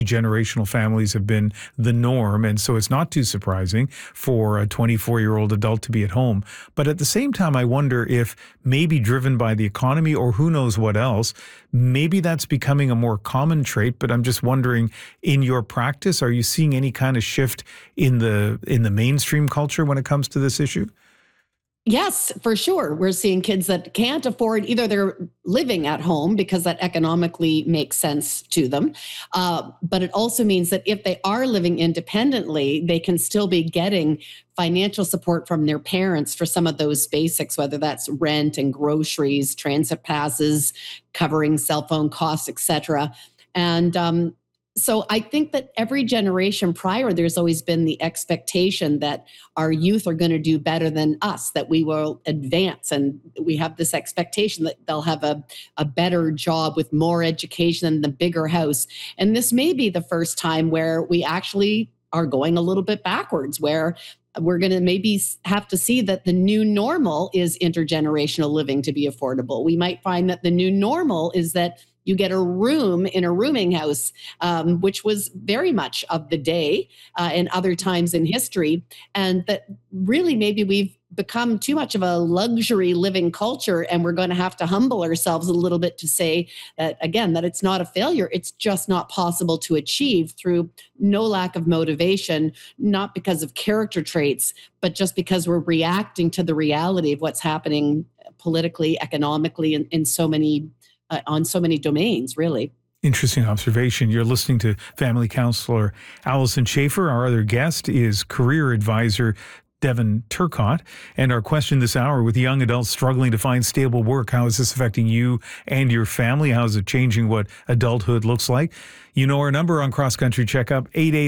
Generational families have been the norm, and so it's not too surprising for a 24-year-old adult to be at home. But at the same time, I wonder if, maybe driven by the economy or who knows what else, maybe that's becoming a more common trait. But I'm just wondering, in your practice, are you seeing any kind of shift in the mainstream culture when it comes to this issue? Yes, for sure. We're seeing kids that can't afford, either they're living at home because that economically makes sense to them. But it also means that if they are living independently, they can still be getting financial support from their parents for some of those basics, whether that's rent and groceries, transit passes, covering cell phone costs, etc. And so I think that every generation prior, there's always been the expectation that our youth are going to do better than us, that we will advance. And we have this expectation that they'll have a better job with more education and the bigger house. And this may be the first time where we actually are going a little bit backwards, where we're going to maybe have to see that the new normal is intergenerational living to be affordable. We might find that the new normal is that you get a room in a rooming house, which was very much of the day and other times in history. And that really maybe we've become too much of a luxury living culture, and we're going to have to humble ourselves a little bit to say that, again, that it's not a failure. It's just not possible to achieve through no lack of motivation, not because of character traits, but just because we're reacting to the reality of what's happening politically, economically, in so many on so many domains, really. Interesting observation. You're listening to family counselor Allison Schaefer. Our other guest is career advisor Devin Turcotte. And our question this hour: with young adults struggling to find stable work, how is this affecting you and your family? How is it changing what adulthood looks like? You know our number on Cross Country Checkup,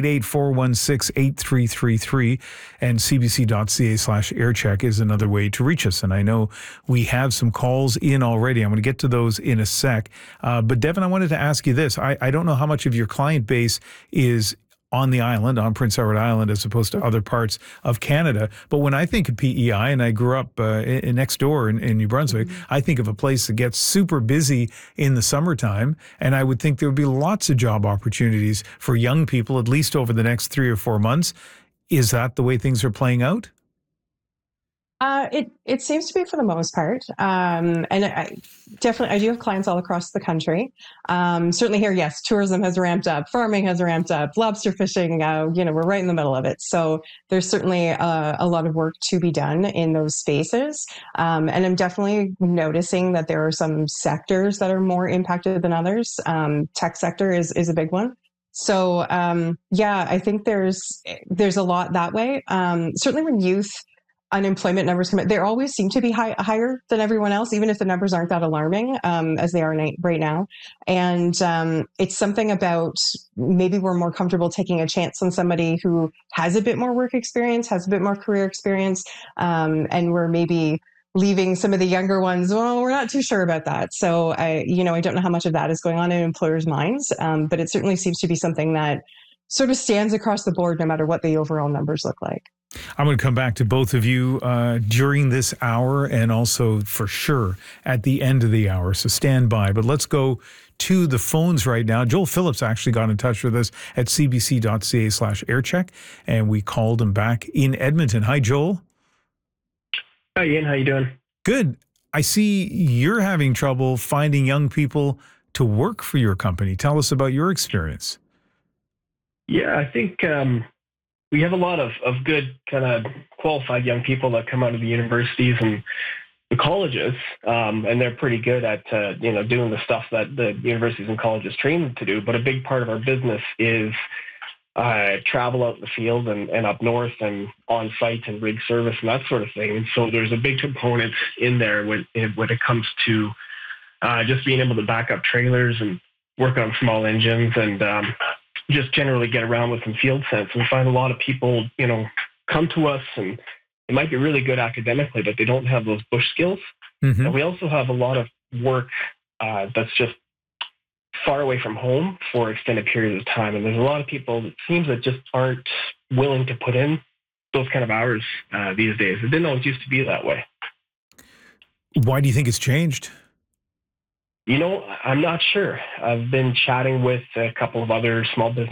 888-416-8333, and cbc.ca/aircheck is another way to reach us. And I know we have some calls in already. I'm going to get to those in a sec. But Devin, I wanted to ask you this. I don't know how much of your client base is on the island, on Prince Edward Island, as opposed to other parts of Canada. But when I think of PEI, and I grew up next door in New Brunswick, I think of a place that gets super busy in the summertime, and I would think there would be lots of job opportunities for young people, at least over the next 3 or 4 months. Is that the way things are playing out? It seems to be for the most part. And I do have clients all across the country. Certainly here, yes, tourism has ramped up, farming has ramped up, lobster fishing, we're right in the middle of it. So there's certainly a lot of work to be done in those spaces. And I'm definitely noticing that there are some sectors that are more impacted than others. Tech sector is a big one. So, I think there's a lot that way. Certainly when youth unemployment numbers come in, they always seem to be higher than everyone else, even if the numbers aren't that alarming as they are right now. And it's something about maybe we're more comfortable taking a chance on somebody who has a bit more work experience, has a bit more career experience, and we're maybe leaving some of the younger ones, well, we're not too sure about that. So I don't know how much of that is going on in employers' minds, but it certainly seems to be something that sort of stands across the board, no matter what the overall numbers look like. I'm going to come back to both of you during this hour, and also for sure at the end of the hour. So stand by. But let's go to the phones right now. Joel Phillips actually got in touch with us at cbc.ca/aircheck, and we called him back in Edmonton. Hi, Joel. Hi, Ian. How you doing? Good. I see you're having trouble finding young people to work for your company. Tell us about your experience. Yeah, I think we have a lot of good kind of qualified young people that come out of the universities and the colleges, and they're pretty good at doing the stuff that the universities and colleges train them to do. But a big part of our business is travel out in the field and up north and on site and rig service and that sort of thing. And so there's a big component in there when it comes to just being able to back up trailers and work on small engines and just generally get around with some field sense. We find a lot of people, come to us and they might be really good academically, but they don't have those bush skills. Mm-hmm. And we also have a lot of work that's just far away from home for extended periods of time. And there's a lot of people, it seems, that just aren't willing to put in those kind of hours these days. It didn't always used to be that way. Why do you think it's changed? I'm not sure. I've been chatting with a couple of other small business